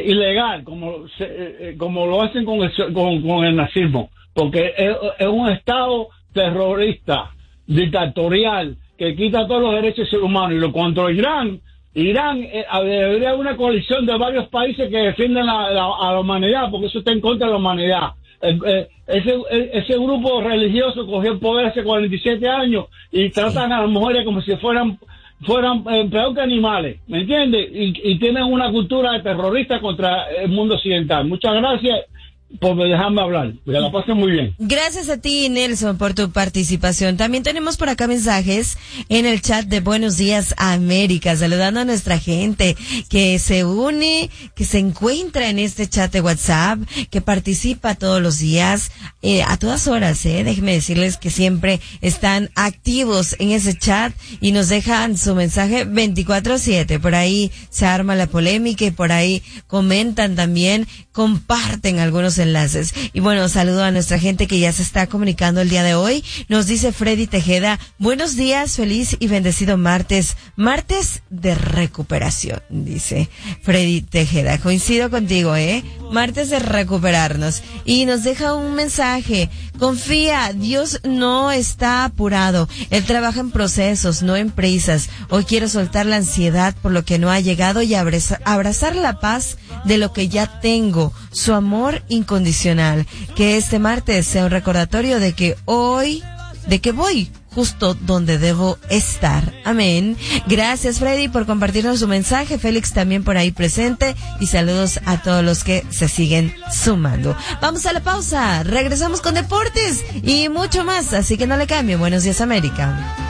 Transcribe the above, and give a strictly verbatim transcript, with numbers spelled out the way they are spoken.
ilegal, como se, eh, como lo hacen con el, con, con el nazismo, porque es, es un Estado terrorista, dictatorial, que quita todos los derechos humanos. Y lo contra Irán, Irán eh, debería haber una coalición de varios países que defienden la, la, a la humanidad, porque eso está en contra de la humanidad. Eh, eh, ese, eh, ese grupo religioso cogió el poder hace cuarenta y siete años y tratan a las mujeres como si fueran fueran eh, peor que animales, ¿me entiendes? Y, y tienen una cultura de terrorista contra el mundo occidental. Muchas gracias por dejarme hablar. Que la pasen muy bien. Gracias a ti, Nelson, por tu participación. También tenemos por acá mensajes en el chat de Buenos Días América, saludando a nuestra gente que se une, que se encuentra en este chat de WhatsApp, que participa todos los días, eh, a todas horas, eh. Déjenme decirles que siempre están activos en ese chat y nos dejan su mensaje veinticuatro siete. Por ahí se arma la polémica y por ahí comentan también, comparten algunos enlaces. Y bueno, saludo a nuestra gente que ya se está comunicando el día de hoy. Nos dice Freddy Tejeda, buenos días, feliz y bendecido martes, martes de recuperación, dice Freddy Tejeda. Coincido contigo, eh, martes de recuperarnos. Y nos deja un mensaje, confía, Dios no está apurado, Él trabaja en procesos, no en prisas. Hoy quiero soltar la ansiedad por lo que no ha llegado y abrazar, abrazar la paz de lo que ya tengo, su amor incondicional. Que este martes sea un recordatorio de que hoy, de que voy justo donde debo estar. Amén. Gracias, Freddy, por compartirnos su mensaje. Félix también por ahí presente. Y saludos a todos los que se siguen sumando. Vamos a la pausa. Regresamos con deportes y mucho más. Así que no le cambie. Buenos días, América.